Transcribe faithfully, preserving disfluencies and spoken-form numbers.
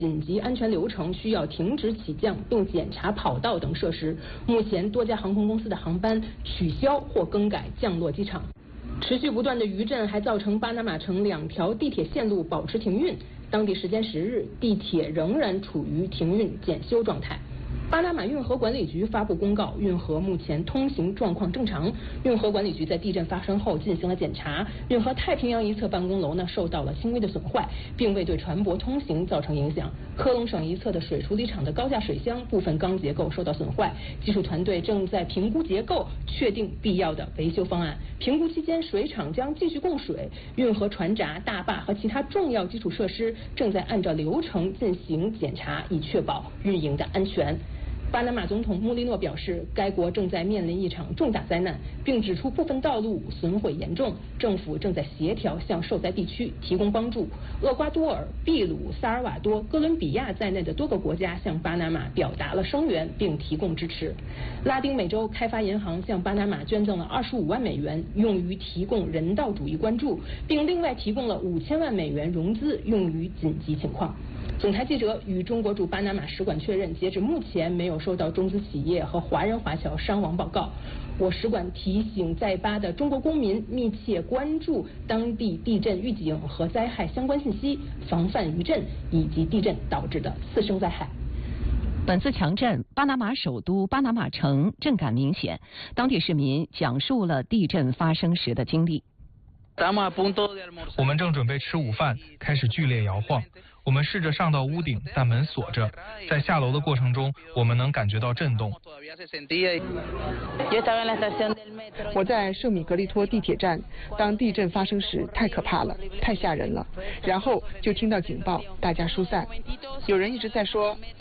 紧急安全流程需要停止起降并检查跑道等设施。目前多家航空公司的航班取消或更改降落机场。持续不断的余震还造成巴拿马城两条地铁线路保持停运，当地时间十日，地铁仍然处于停运检修状态。巴拿马运河管理局发布公告，运河目前通行状况正常。运河管理局在地震发生后进行了检查，运河太平洋一侧办公楼呢受到了轻微的损坏，并未对船舶通行造成影响。科隆省一侧的水处理厂的高架水箱部分钢结构受到损坏，技术团队正在评估结构，确定必要的维修方案。评估期间，水厂将继续供水，运河船闸、大坝和其他重要基础设施正在按照流程进行检查，以确保运营的安全。巴拿马总统穆利诺表示，该国正在面临一场重大灾难，并指出部分道路损毁严重，政府正在协调向受灾地区提供帮助。厄瓜多尔、秘鲁、萨尔瓦多、哥伦比亚在内的多个国家向巴拿马表达了声援并提供支持。拉丁美洲开发银行向巴拿马捐赠了二十五万美元，用于提供人道主义关注，并另外提供了五千万美元融资，用于紧急情况。总台记者与中国驻巴拿马使馆确认，截至目前没有收到中资企业和华人华侨伤亡报告。我使馆提醒在巴的中国公民密切关注当地地震预警和灾害相关信息，防范余震以及地震导致的次生灾害。 本次强震，巴拿马首都巴拿马城震感明显，当地市民讲述了地震发生时的经历。 我们正准备吃午饭，开始剧烈摇晃。我们试着上到屋顶，但门锁着。在下楼的过程中，我们能感觉到震动。 我在圣米格利托地铁站，当地震发生时，太可怕了，太吓人了。然后就听到警报，大家疏散。有人一直在说。